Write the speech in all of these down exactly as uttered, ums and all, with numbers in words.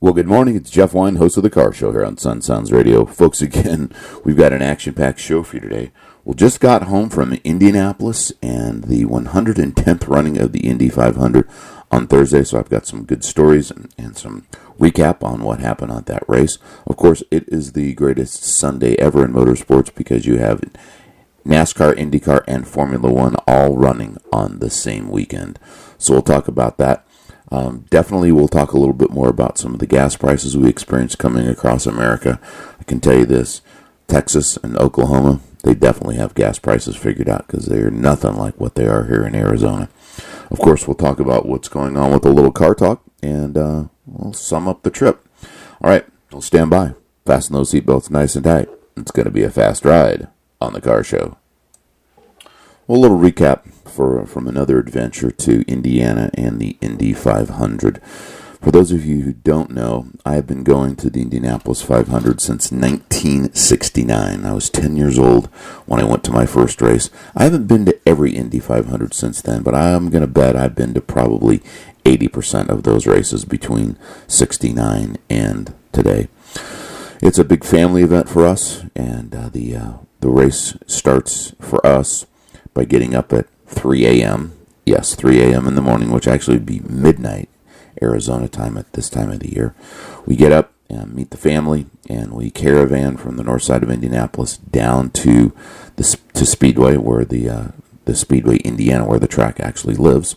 Well, good morning. It's Jeff Wine, host of The Car Show here on Sun Sounds Radio. Folks, again, we've got an action-packed show for you today. We just got home from Indianapolis and the one hundred tenth running of the Indy five hundred on Thursday, so I've got some good stories and, and some recap on what happened on that race. Of course, it is the greatest Sunday ever in motorsports because you have NASCAR, IndyCar, and Formula One all running on the same weekend. So we'll talk about that. Um, definitely we'll talk a little bit more about some of the gas prices we experienced coming across America. I can tell you this, Texas and Oklahoma, they definitely have gas prices figured out because they are nothing like what they are here in Arizona. Of course, we'll talk about what's going on with a little car talk, and uh, we'll sum up the trip. All right, we'll stand by. Fasten those seatbelts nice and tight. It's going to be a fast ride on The Car Show. Well, a little recap for from another adventure to Indiana and the Indy five hundred. For those of you who don't know, I have been going to the Indianapolis five hundred since nineteen sixty-nine. I was ten years old when I went to my first race. I haven't been to every Indy five hundred since then, but I'm going to bet I've been to probably eighty percent of those races between sixty-nine and today. It's a big family event for us, and uh, the uh, the race starts for us by getting up at three a.m. Yes, three a.m. in the morning, which actually would be midnight Arizona time at this time of the year. We get up and meet the family, and we caravan from the north side of Indianapolis down to the to Speedway, where the uh, the Speedway, Indiana, where the track actually lives.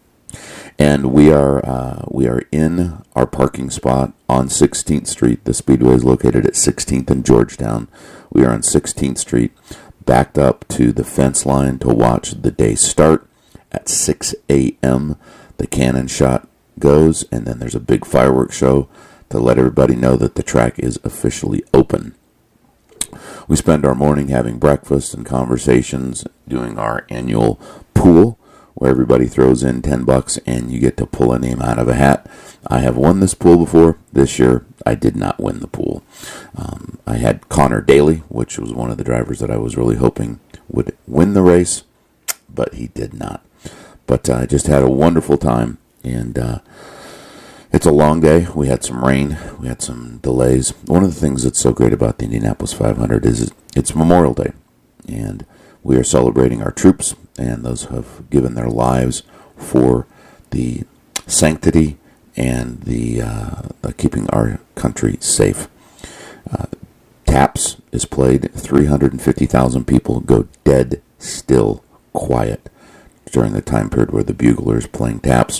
And we are uh, we are in our parking spot on sixteenth Street. The Speedway is located at sixteenth and Georgetown. We are on sixteenth Street, backed up to the fence line to watch the day start. At six a.m., the cannon shot goes, and then there's a big fireworks show to let everybody know that the track is officially open. We spend our morning having breakfast and conversations, doing our annual pool, where everybody throws in ten bucks and you get to pull a name out of a hat. I have won this pool before. This year, I did not win the pool. Um, I had Connor Daly, which was one of the drivers that I was really hoping would win the race, but he did not. But I uh, just had a wonderful time, and uh, it's a long day. We had some rain. We had some delays. One of the things that's so great about the Indianapolis five hundred is it's Memorial Day, and we are celebrating our troops and those who have given their lives for the sanctity and the uh, keeping our country safe. Uh, Taps is played. three hundred fifty thousand people go dead still quiet during the time period where the bugler is playing taps.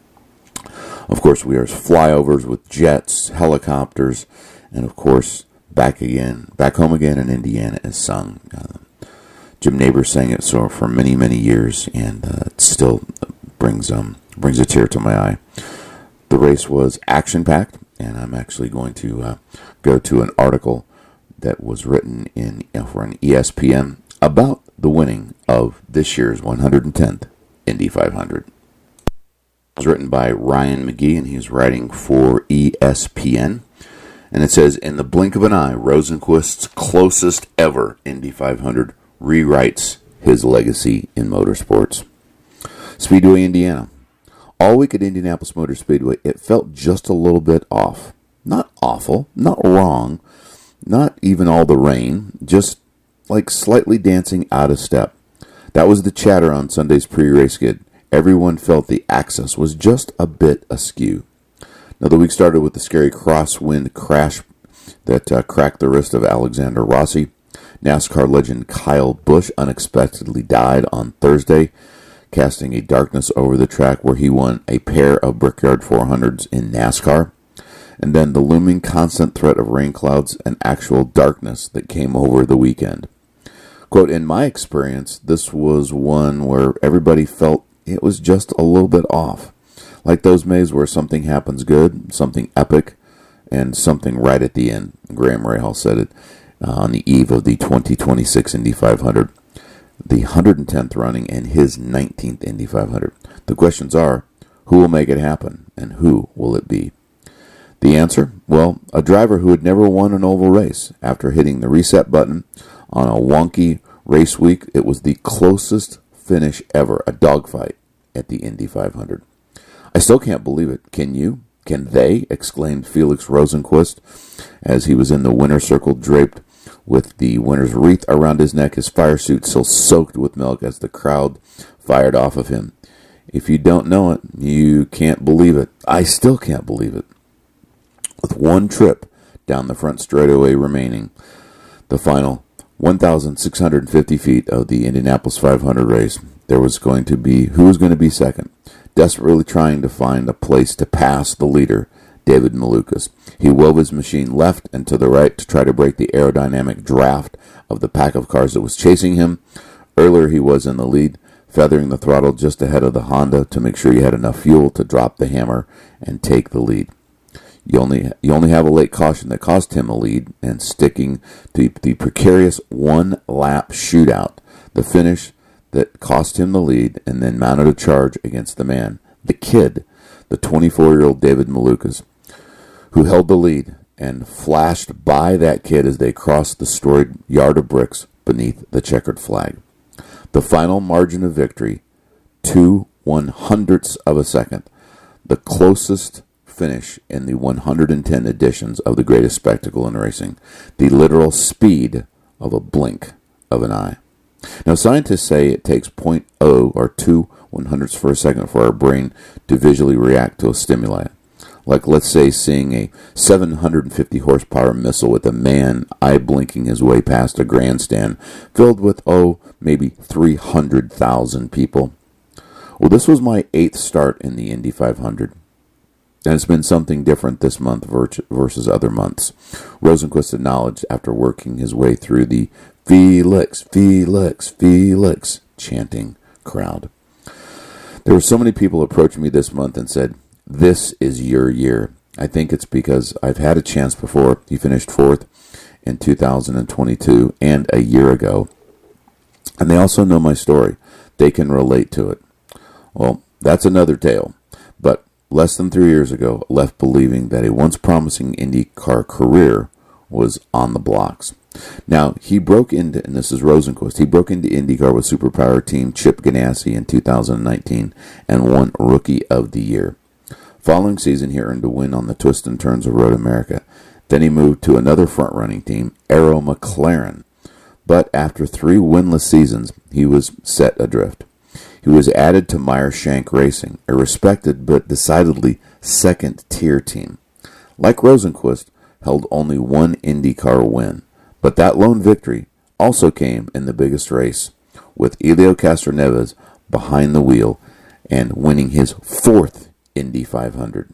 Of course, we are flyovers with jets, helicopters, and of course, back again, back home again in Indiana is sung. Uh, Jim Neighbors sang it so for many, many years, and uh, it still brings um brings a tear to my eye. The race was action-packed, and I'm actually going to uh, go to an article that was written in uh, for an E S P N about the winning of this year's one hundred tenth Indy five hundred. It was written by Ryan McGee, and he's writing for E S P N. And it says, in the blink of an eye, Rosenquist's closest ever Indy five hundred rewrites his legacy in motorsports. Speedway, Indiana. All week at Indianapolis Motor Speedway, it felt just a little bit off. Not awful, not wrong, not even all the rain, just like slightly dancing out of step. That was the chatter on Sunday's pre-race skid. Everyone felt the axis was just a bit askew. Now, the week started with the scary crosswind crash that uh, cracked the wrist of Alexander Rossi. NASCAR legend Kyle Busch unexpectedly died on Thursday, casting a darkness over the track where he won a pair of Brickyard four hundreds in NASCAR. And then the looming constant threat of rain clouds and actual darkness that came over the weekend. Quote, in my experience, this was one where everybody felt it was just a little bit off. Like those Mays where something happens good, something epic, and something right at the end. Graham Rahal said it uh, on the eve of the twenty twenty-six Indy five hundred, the one hundred tenth running, and his nineteenth Indy five hundred. The questions are, who will make it happen, and who will it be? The answer? Well, a driver who had never won an oval race. After hitting the reset button on a wonky race week, it was the closest finish ever, a dogfight at the Indy five hundred. I still can't believe it. Can you? Can they? Exclaimed Felix Rosenqvist as he was in the winner's circle, draped with the winner's wreath around his neck, his fire suit still soaked with milk as the crowd fired off of him. If you don't know it, you can't believe it. I still can't believe it. With one trip down the front straightaway remaining, the final one thousand six hundred fifty feet of the Indianapolis five hundred race, there was going to be, who was going to be second? Desperately trying to find a place to pass the leader, David Malukas. He wove his machine left and to the right to try to break the aerodynamic draft of the pack of cars that was chasing him. Earlier he was in the lead, feathering the throttle just ahead of the Honda to make sure he had enough fuel to drop the hammer and take the lead. You only you only have a late caution that cost him a lead, and sticking to the precarious one-lap shootout, the finish that cost him the lead, and then mounted a charge against the man, the kid, the twenty-four-year-old David Malukas, who held the lead and flashed by that kid as they crossed the storied yard of bricks beneath the checkered flag. The final margin of victory, two one-hundredths of a second, the closest finish in the one hundred ten editions of the greatest spectacle in racing, the literal speed of a blink of an eye. Now, scientists say it takes zero point zero or two one-hundredths for a second for our brain to visually react to a stimuli. Like, let's say, seeing a seven hundred fifty horsepower missile with a man eye-blinking his way past a grandstand filled with, oh, maybe three hundred thousand people. Well, this was my eighth start in the Indy five hundred. And it's been something different this month versus other months. Rosenqvist acknowledged after working his way through the Felix, Felix, Felix chanting crowd. There were so many people approaching me this month and said, "This is your year." I think it's because I've had a chance before. He finished fourth in two thousand twenty-two and a year ago. And they also know my story. They can relate to it. Well, that's another tale. But less than three years ago, left believing that a once promising IndyCar career was on the blocks. Now, he broke into, and this is Rosenqvist, he broke into IndyCar with superpower team Chip Ganassi in two thousand nineteen and won Rookie of the Year. Following season, he earned a win on the twists and turns of Road America. Then he moved to another front-running team, Arrow McLaren. But after three winless seasons, he was set adrift. He was added to Meyer-Shank Racing, a respected but decidedly second-tier team. Like Rosenqvist, held only one IndyCar win, but that lone victory also came in the biggest race, with Helio Castroneves behind the wheel and winning his fourth Indy five hundred.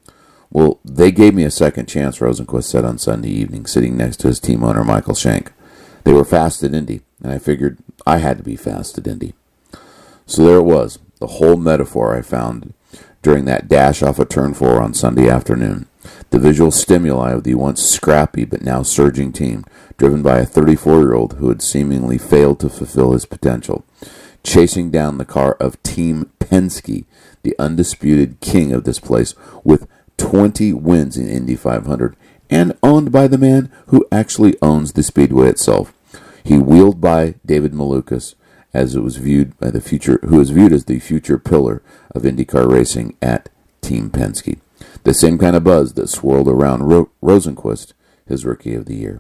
Well, they gave me a second chance, Rosenqvist said on Sunday evening, sitting next to his team owner Michael Shank. They were fast at Indy, and I figured I had to be fast at Indy. So there it was, the whole metaphor I found during that dash off of turn four on Sunday afternoon. The visual stimuli of the once scrappy but now surging team, driven by a thirty-four-year-old who had seemingly failed to fulfill his potential, chasing down the car of Team Penske, the undisputed king of this place, with twenty wins in Indy five hundred, and owned by the man who actually owns the speedway itself. He wheeled by David Malukas, as it was viewed by the future, who was viewed as the future pillar of IndyCar racing at Team Penske. The same kind of buzz that swirled around Ro- Rosenqvist, his Rookie of the Year.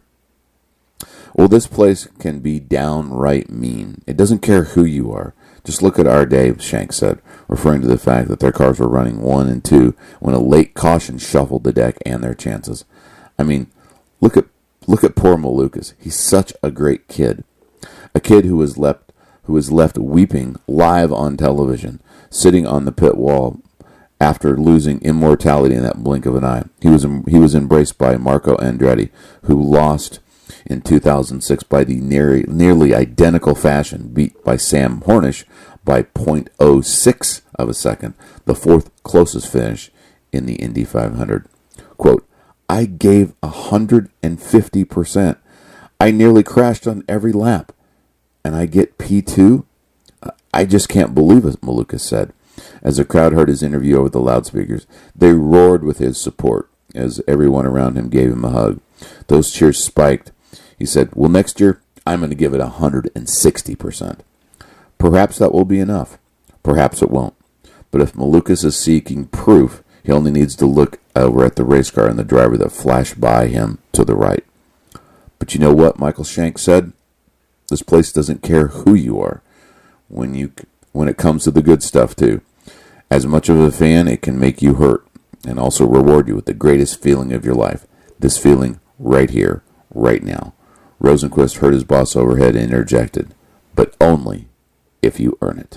Well, this place can be downright mean. It doesn't care who you are. Just look at our day, Shank said, referring to the fact that their cars were running one and two when a late caution shuffled the deck and their chances. I mean, look at look at poor Malukas. He's such a great kid. A kid who was left who was left weeping live on television, sitting on the pit wall after losing immortality in that blink of an eye. He was he was embraced by Marco Andretti, who lost in two thousand six by the near, nearly identical fashion, beat by Sam Hornish by zero point zero six of a second, the fourth closest finish in the Indy five hundred. Quote, "I gave one hundred fifty percent. I nearly crashed on every lap. And I get P two? I just can't believe it," Malukas said. As the crowd heard his interview over the loudspeakers, they roared with his support as everyone around him gave him a hug. Those cheers spiked. He said, "Well, next year, I'm going to give it one hundred sixty percent. Perhaps that will be enough. Perhaps it won't. But if Malukas is seeking proof, He only needs to look over at the race car and the driver that flashed by him to the right. But you know what Michael Shank said? This place doesn't care who you are when you when it comes to the good stuff, too. As much of a fan, it can make you hurt and also reward you with the greatest feeling of your life. This feeling right here, right now. Rosenqvist heard his boss overhead and interjected, but only if you earn it.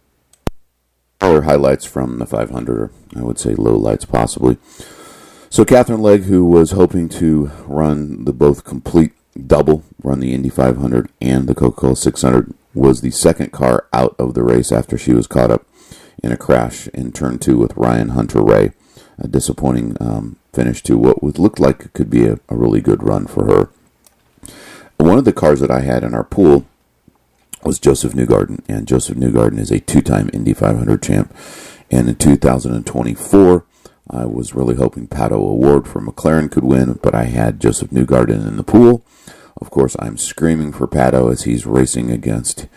Other highlights from the five hundred, or I would say lowlights possibly. So Katherine Legge, who was hoping to run the both complete double, run the Indy five hundred and the Coca-Cola six hundred, was the second car out of the race after she was caught up in a crash in turn two with Ryan Hunter-Reay. A disappointing um, finish to what would look like it could be a, a really good run for her. One of the cars that I had in our pool was Josef Newgarden, and Josef Newgarden is a two-time Indy five hundred champ. And in two thousand twenty-four, I was really hoping Pato O'Ward from McLaren could win, but I had Josef Newgarden in the pool. Of course, I'm screaming for Pato as he's racing against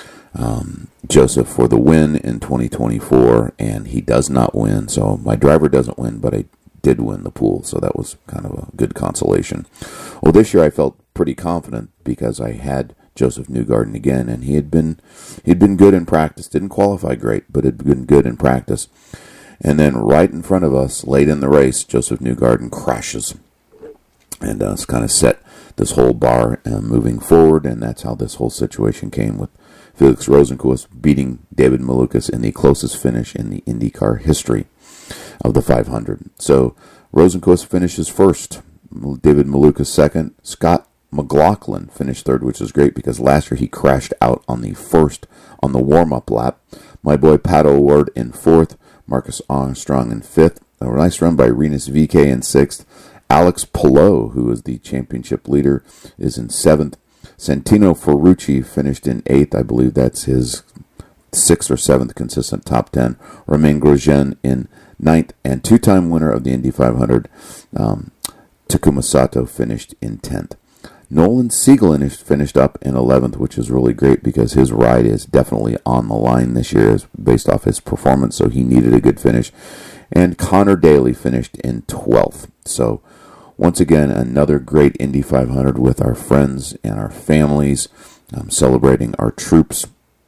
um, Josef for the win in twenty twenty-four, and he does not win. So my driver doesn't win, but I did win the pool, so that was kind of a good consolation. Well, this year I felt pretty confident because I had Josef Newgarden again, and he had been he'd been good in practice. Didn't qualify great, but had been good in practice. And then right in front of us, late in the race, Josef Newgarden crashes, and uh, it's kind of set this whole bar uh, moving forward, and that's how this whole situation came with Felix Rosenqvist beating David Malukas in the closest finish in the IndyCar history of the five hundred. So Rosenqvist finishes first, David Malukas second, Scott McLaughlin finished third, which is great because last year he crashed out on the first, on the warm-up lap. My boy Pato O'Ward in fourth, Marcus Armstrong in fifth. A nice run by Rinus V K in sixth. Alex Palou, who is the championship leader, is in seventh. Santino Ferrucci finished in eighth. I believe that's his sixth or seventh consistent top ten. Romain Grosjean in ninth. And two-time winner of the Indy five hundred, um, Takuma Sato, finished in tenth. Nolan Siegel finished up in eleventh, which is really great because his ride is definitely on the line this year based off his performance, so he needed a good finish. And Connor Daly finished in twelfth. So once again, another great Indy five hundred with our friends and our families, um, celebrating our troops,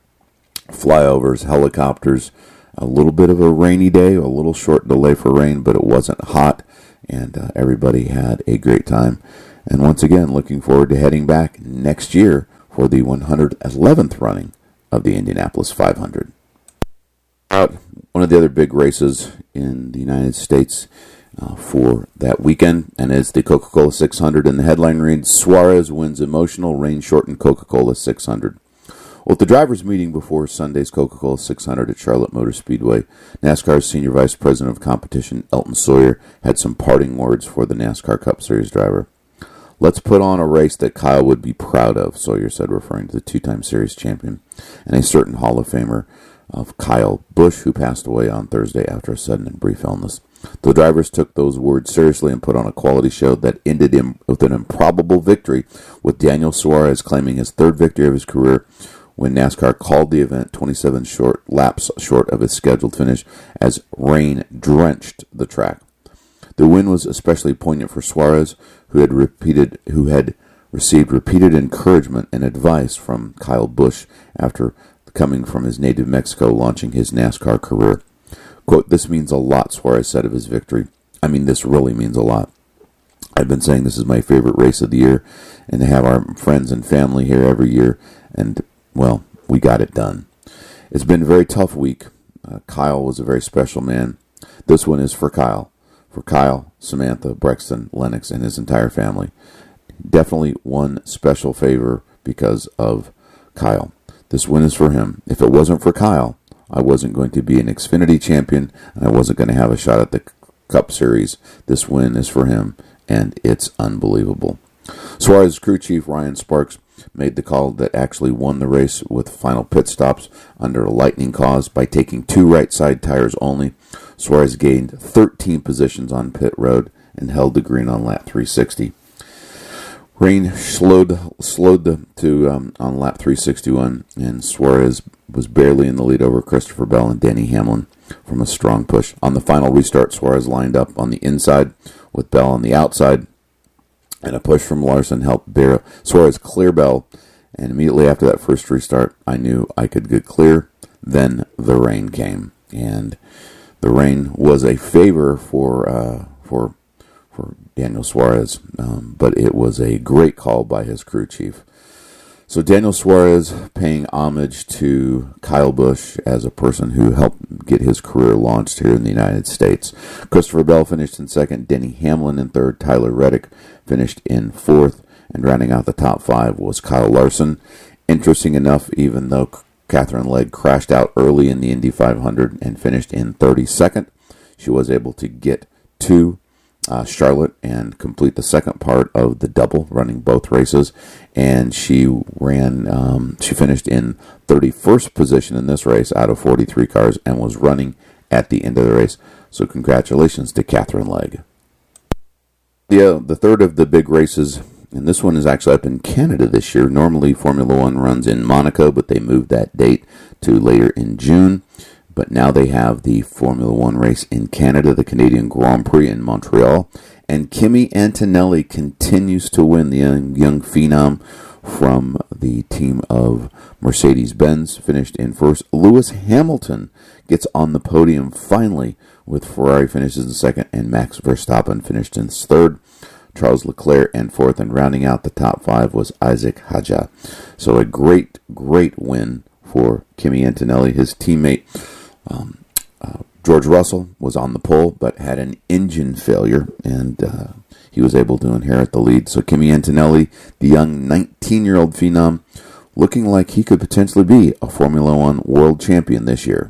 flyovers, helicopters. A little bit of a rainy day, a little short delay for rain, but it wasn't hot, and uh, everybody had a great time. And once again, looking forward to heading back next year for the one hundred eleventh running of the Indianapolis five hundred. One of the other big races in the United States uh, for that weekend, and it's the Coca-Cola six hundred, and the headline reads, Suarez wins emotional rain-shortened Coca-Cola six hundred. Well, at the drivers' meeting before Sunday's Coca-Cola six hundred at Charlotte Motor Speedway, NASCAR's Senior Vice President of Competition, Elton Sawyer, had some parting words for the NASCAR Cup Series driver. Let's put on a race that Kyle would be proud of, Sawyer said, referring to the two-time series champion and a certain Hall of Famer of Kyle Busch, who passed away on Thursday after a sudden and brief illness. The drivers took those words seriously and put on a quality show that ended in, with an improbable victory, with Daniel Suarez claiming his third victory of his career when NASCAR called the event twenty-seven short laps short of its scheduled finish as rain drenched the track. The win was especially poignant for Suarez, who had repeated, who had received repeated encouragement and advice from Kyle Busch after coming from his native Mexico, launching his NASCAR career. Quote, "This means a lot," Suarez said of his victory. I mean, this really means a lot. I've been saying this is my favorite race of the year, and to have our friends and family here every year, and, well, we got it done. It's been a very tough week. Uh, Kyle was a very special man. This one is for Kyle. For Kyle, Samantha, Brexton, Lennox, and his entire family. Definitely one special favor because of Kyle. This win is for him. If it wasn't for Kyle, I wasn't going to be an Xfinity champion, and I wasn't going to have a shot at the Cup Series. This win is for him, and it's unbelievable. Suarez's crew chief, Ryan Sparks, made the call that actually won the race with final pit stops under a lightning cause by taking two right side tires only. Suarez gained thirteen positions on pit road and held the green on lap three sixty. Rain slowed slowed the, to um, on lap three sixty-one, and Suarez was barely in the lead over Christopher Bell and Denny Hamlin. from a strong push. On the final restart, Suarez lined up on the inside with Bell on the outside, and a push from Larson helped bear Suarez clear Bell. And immediately after that first restart, I knew I could get clear. Then the rain came, and the rain was a favor for uh, for for Daniel Suarez, um, but it was a great call by his crew chief. So Daniel Suarez paying homage to Kyle Busch as a person who helped get his career launched here in the United States. Christopher Bell finished in second, Denny Hamlin in third, Tyler Reddick finished in fourth, and rounding out the top five was Kyle Larson. Interesting enough, even though Katherine Legge crashed out early in the Indy five hundred and finished in thirty-second, she was able to get to uh, Charlotte and complete the second part of the double, running both races. And she ran, um, she finished in thirty-first position in this race out of forty-three cars and was running at the end of the race. So congratulations to Katherine Legge. The, uh, the third of the big races, and this one is actually up in Canada this year. Normally Formula One runs in Monaco, but they moved that date to later in June. But now they have the Formula One race in Canada, the Canadian Grand Prix in Montreal. And Kimi Antonelli continues to win, the young, young phenom from the team of Mercedes-Benz, finished in first. Lewis Hamilton gets on the podium finally, with Ferrari finishes in second, and Max Verstappen finished in third. Charles Leclerc in fourth, and rounding out the top five was Isaac Hadjar. So a great, great win for Kimi Antonelli. His teammate um, uh, George Russell was on the pole, but had an engine failure, and uh, he was able to inherit the lead. So Kimi Antonelli, the young nineteen-year-old phenom, looking like he could potentially be a Formula One world champion this year.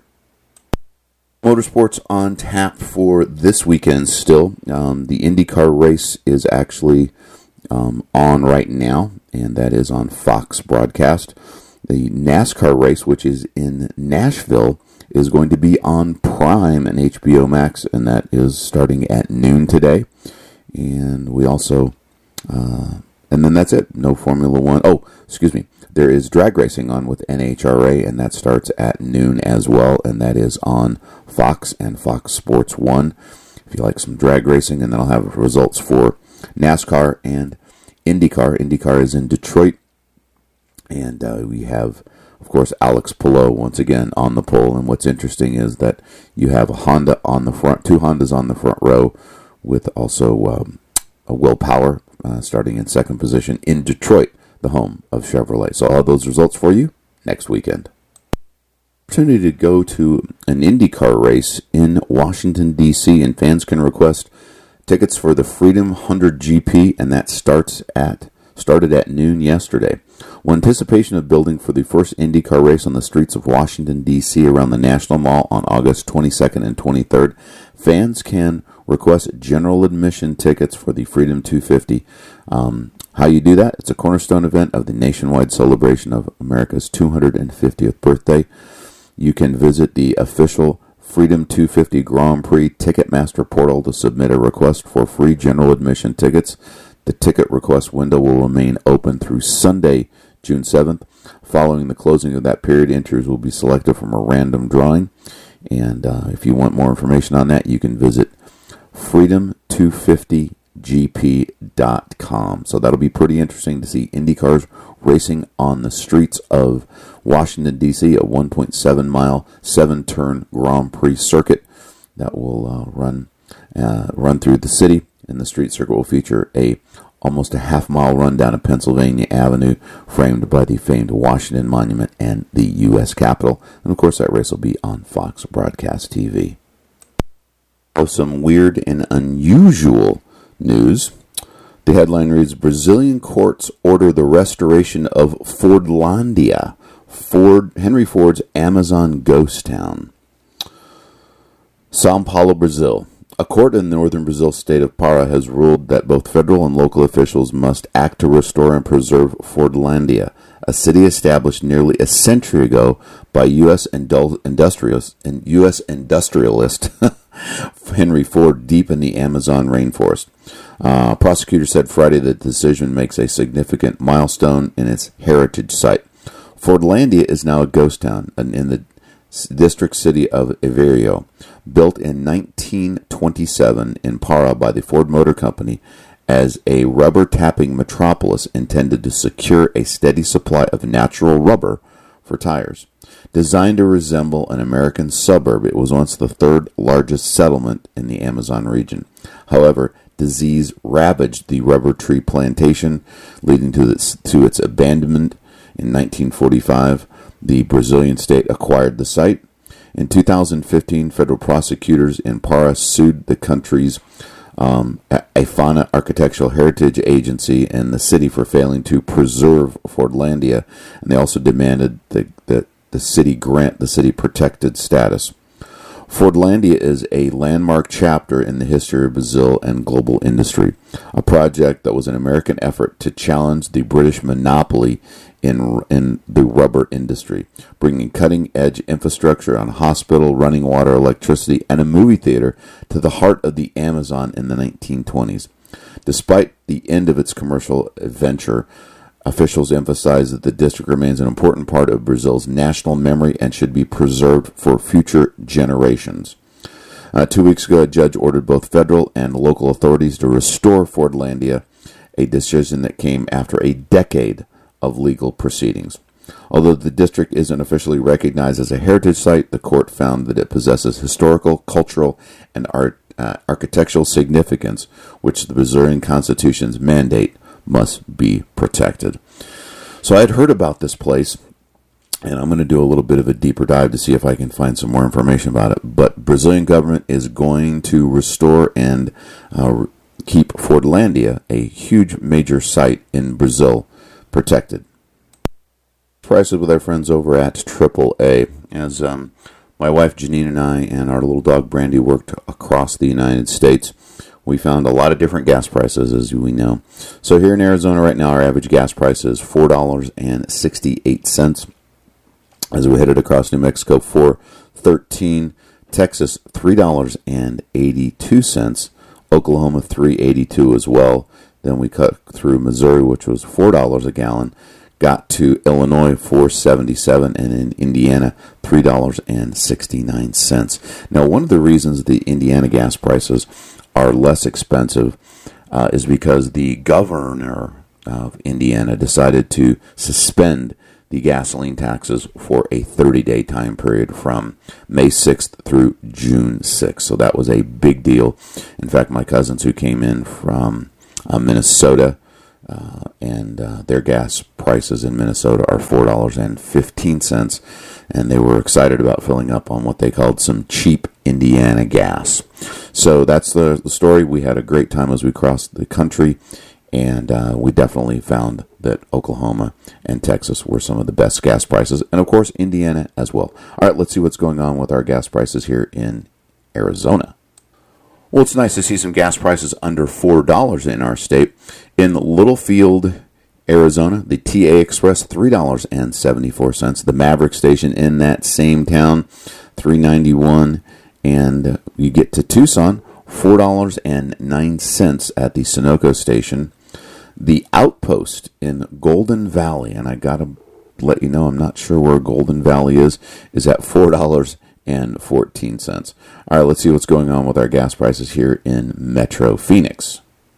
Motorsports on tap for this weekend still. Um, the IndyCar race is actually um, on right now, and that is on Fox broadcast. The NASCAR race, which is in Nashville, is going to be on Prime and H B O Max, and that is starting at noon today. And we also, uh, and then that's it. No Formula One. Oh, excuse me. There is drag racing on with N H R A, and that starts at noon as well, and that is on Fox and Fox Sports one. If you like some drag racing, and then I'll have results for NASCAR and IndyCar. IndyCar is in Detroit, and uh, we have, of course, Alex Palou once again on the pole. And what's interesting is that you have a Honda on the front, two Hondas on the front row, with also um, a Will Power uh, starting in second position in Detroit, the home of Chevrolet. So I'll have those results for you next weekend. Opportunity to go to an IndyCar race in Washington, D C, and fans can request tickets for the Freedom one hundred G P, and that starts at started at noon yesterday. With anticipation of building for the first IndyCar race on the streets of Washington, D C around the National Mall on August twenty-second and twenty-third, fans can request general admission tickets for the Freedom two fifty. Um, how you do that? It's a cornerstone event of the nationwide celebration of America's two hundred fiftieth birthday. You can visit the official Freedom two fifty Grand Prix Ticketmaster portal to submit a request for free general admission tickets. The ticket request window will remain open through Sunday, June seventh. Following the closing of that period, entries will be selected from a random drawing. And uh, if you want more information on that, you can visit freedom two fifty G P dot com. So that'll be pretty interesting to see IndyCars racing on the streets of Washington, D C, a one point seven mile, seven turn Grand Prix circuit that will uh, run uh, run through the city. And the street circuit will feature a almost a half mile run down a Pennsylvania Avenue, framed by the famed Washington Monument and the U S Capitol. And of course, that race will be on Fox Broadcast T V. Oh, some weird and unusual news. The headline reads, Brazilian courts order the restoration of Fordlandia, Ford, Henry Ford's Amazon ghost town. São Paulo, Brazil. A court in the northern Brazil state of Pará has ruled that both federal and local officials must act to restore and preserve Fordlandia, a city established nearly a century ago by U S industrialist and U S industrialist Henry Ford deep in the Amazon rainforest. Uh, prosecutor said Friday that the decision makes a significant milestone in its heritage site. Fordlandia is now a ghost town, and in the district city of Aveiro, built in nineteen twenty-seven in Para by the Ford Motor Company as a rubber tapping metropolis intended to secure a steady supply of natural rubber for tires. Designed to resemble an American suburb, it was once the third largest settlement in the Amazon region. However, disease ravaged the rubber tree plantation, leading to its, to its abandonment. In nineteen forty-five, the Brazilian state acquired the site. In two thousand fifteen, federal prosecutors in Para sued the country's um, AFANA Architectural Heritage Agency and the city for failing to preserve Fordlandia, and they also demanded that the, the city grant the city protected status. Fordlandia is a landmark chapter in the history of Brazil and global industry, a project that was an American effort to challenge the British monopoly in in the rubber industry, bringing cutting-edge infrastructure on hospital, running water, electricity, and a movie theater to the heart of the Amazon in the nineteen twenties. Despite the end of its commercial venture, officials emphasize that the district remains an important part of Brazil's national memory and should be preserved for future generations. Uh, two weeks ago, a judge ordered both federal and local authorities to restore Fordlandia, a decision that came after a decade of legal proceedings. Although the district isn't officially recognized as a heritage site, the court found that it possesses historical, cultural, and art, uh, architectural significance, which the Brazilian Constitution's mandate must be protected. So I had heard about this place, and I'm going to do a little bit of a deeper dive to see if I can find some more information about it. But Brazilian government is going to restore and uh, keep Fordlandia, a huge major site in Brazil, protected. Prices with our friends over at triple A. As um, my wife Janine and I and our little dog Brandy worked across the United States, we found a lot of different gas prices, as we know. So here in Arizona right now, our average gas price is four dollars and sixty-eight cents. As we headed across New Mexico, four dollars and thirteen cents. Texas, three dollars and eighty-two cents. Oklahoma, three dollars and eighty-two cents as well. Then we cut through Missouri, which was four dollars a gallon. Got to Illinois, four dollars and seventy-seven cents. And in Indiana, three dollars and sixty-nine cents. Now, one of the reasons the Indiana gas prices are less expensive uh, is because the governor of Indiana decided to suspend the gasoline taxes for a thirty-day time period from May sixth through June sixth. So that was a big deal. In fact, my cousins who came in from uh, Minnesota, uh, and uh, their gas prices in Minnesota are four dollars and fifteen cents, and they were excited about filling up on what they called some cheap Indiana gas. So that's the, the story. We had a great time as we crossed the country, and uh, we definitely found that Oklahoma and Texas were some of the best gas prices, and of course Indiana as well. All right, let's see what's going on with our gas prices here in Arizona. Well, it's nice to see some gas prices under four dollars in our state. In Littlefield, Arizona, the T A Express, three dollars and seventy-four cents. The Maverick station in that same town, three dollars and ninety-one cents. And you get to Tucson, four dollars and nine cents at the Sunoco station. The Outpost in Golden Valley, and I got to let you know I'm not sure where Golden Valley is, is at four dollars and fourteen cents. All right, let's see what's going on with our gas prices here in Metro Phoenix.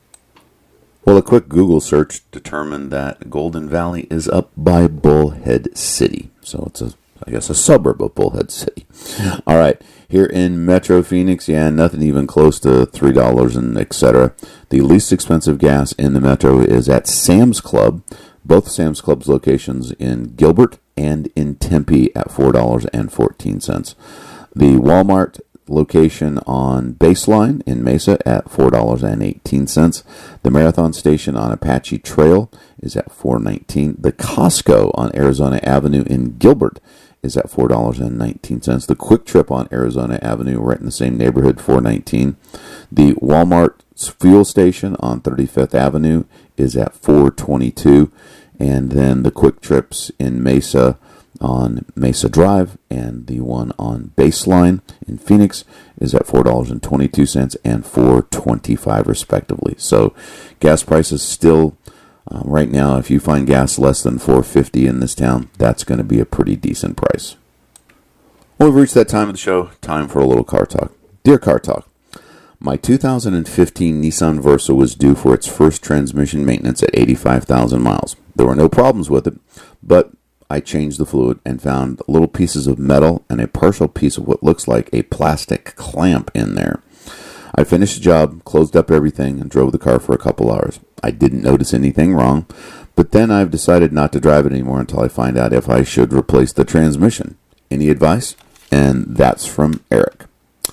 Well, a quick Google search determined that Golden Valley is up by Bullhead City. So it's a, I guess, a suburb of Bullhead City. All right, here in Metro Phoenix, yeah, nothing even close to three dollars and et cetera. The least expensive gas in the Metro is at Sam's Club, both Sam's Club's locations in Gilbert and in Tempe at four dollars and fourteen cents. The Walmart location on Baseline in Mesa at four dollars and eighteen cents. The Marathon station on Apache Trail is at four dollars and nineteen cents. The Costco on Arizona Avenue in Gilbert is at four dollars and nineteen cents. The Quick Trip on Arizona Avenue, right in the same neighborhood, four dollars and nineteen cents. The Walmart fuel station on thirty-fifth Avenue is at four dollars and twenty-two cents. And then the Quick Trips in Mesa on Mesa Drive and the one on Baseline in Phoenix is at four dollars and twenty-two cents and four dollars and twenty-five cents respectively. So gas prices still, uh, right now, if you find gas less than four dollars and fifty cents in this town, that's going to be a pretty decent price. Well, we've reached that time of the show. Time for a little car talk. Dear Car Talk, my two thousand fifteen Nissan Versa was due for its first transmission maintenance at eighty-five thousand miles. There were no problems with it, but I changed the fluid and found little pieces of metal and a partial piece of what looks like a plastic clamp in there. I finished the job, closed up everything, and drove the car for a couple hours. I didn't notice anything wrong, but then I've decided not to drive it anymore until I find out if I should replace the transmission. Any advice? And that's from Eric.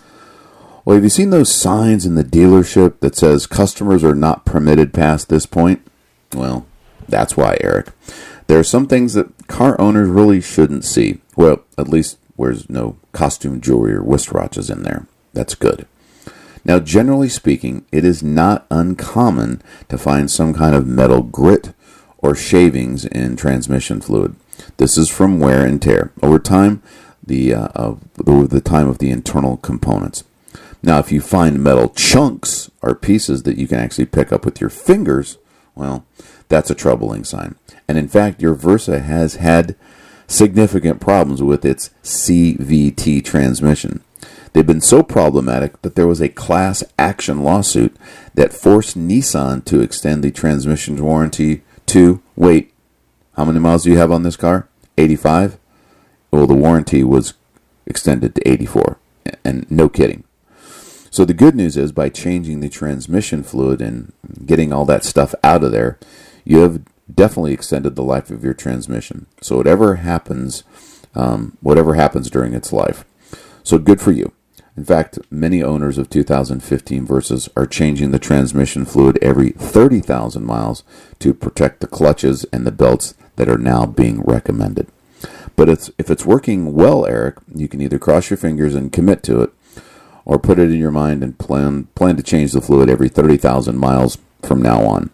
Well, have you seen those signs in the dealership that says customers are not permitted past this point? Well, that's why, Eric. There are some things that car owners really shouldn't see. Well, at least there's no costume jewelry or wristwatches in there. That's good. Now, generally speaking, it is not uncommon to find some kind of metal grit or shavings in transmission fluid. This is from wear and tear over time, the uh, uh, over the time of the internal components. Now, if you find metal chunks or pieces that you can actually pick up with your fingers, well, that's a troubling sign. And in fact, your Versa has had significant problems with its C V T transmission. They've been so problematic that there was a class action lawsuit that forced Nissan to extend the transmission warranty to, wait, how many miles do you have on this car? eighty-five? Well, the warranty was extended to eighty-four. And no kidding. So the good news is by changing the transmission fluid and getting all that stuff out of there, you have definitely extended the life of your transmission. So whatever happens, um, whatever happens during its life. So good for you. In fact, many owners of two thousand fifteen Versas are changing the transmission fluid every thirty thousand miles to protect the clutches and the belts that are now being recommended. But it's, if it's working well, Eric, you can either cross your fingers and commit to it, or put it in your mind and plan plan to change the fluid every thirty thousand miles from now on.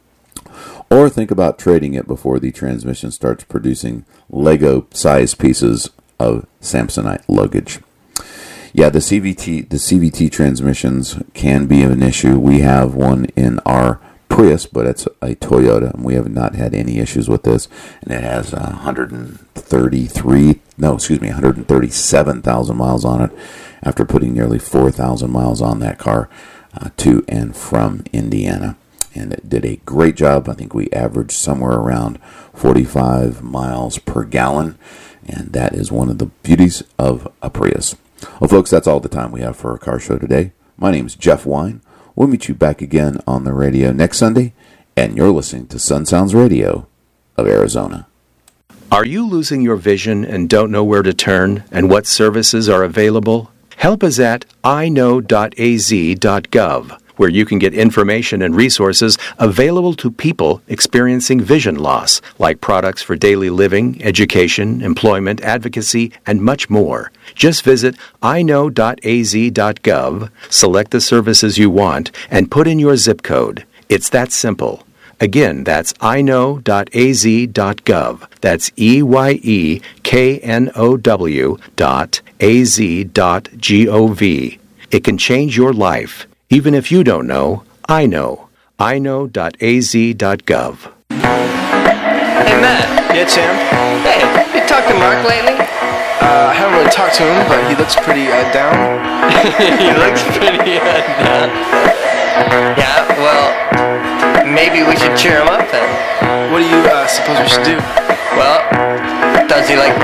Or think about trading it before the transmission starts producing Lego-sized pieces of Samsonite luggage. Yeah, the C V T the C V T transmissions can be an issue. We have one in our Prius, but it's a Toyota, and we have not had any issues with this. And it has one hundred thirty-three, no, excuse me, one hundred thirty-seven thousand miles on it after putting nearly four thousand miles on that car uh, to and from Indiana. And it did a great job. I think we averaged somewhere around forty-five miles per gallon, and that is one of the beauties of a Prius. Well, folks, that's all the time we have for our car show today. My name is Jeff Wine. We'll meet you back again on the radio next Sunday, and you're listening to Sun Sounds Radio of Arizona. Are you losing your vision and don't know where to turn and what services are available? Help is at i know dot a z dot gov, where you can get information and resources available to people experiencing vision loss, like products for daily living, education, employment, advocacy, and much more. Just visit i know dot a z dot gov, select the services you want, and put in your zip code. It's that simple. Again, that's i know dot a z dot gov. That's E Y E K N O W dot A Z dot G O V. It can change your life. Even if you don't know, I know. i know dot a z dot gov. Hey, Matt. Yeah, Sam? Hey, you talked to Mark lately? Uh, I haven't really talked to him, but he looks pretty uh, down. He looks pretty uh, down. Yeah, well, maybe we should cheer him up then. What do you uh, suppose we should do? Well, does he like